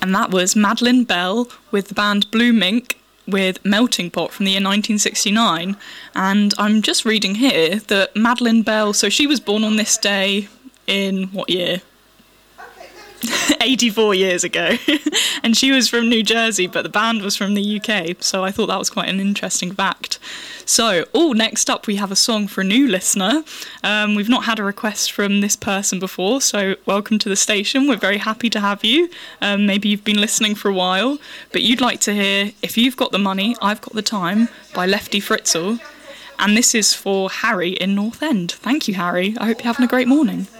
And that was Madeline Bell with the band Blue Mink with Melting Pot from the year 1969. And I'm just reading here that Madeline Bell, so she was born on this day in what year? 84 years ago. And she was from New Jersey, but the band was from the UK, so I thought that was quite an interesting fact. So, next up we have a song for a new listener. We've not had a request from this person before, so welcome to the station. We're very happy to have you. Maybe you've been listening for a while, but you'd like to hear If You've Got the Money, I've Got the Time by Lefty Fritzl. And this is for Harry in North End. Thank you, Harry. I hope you're having a great morning.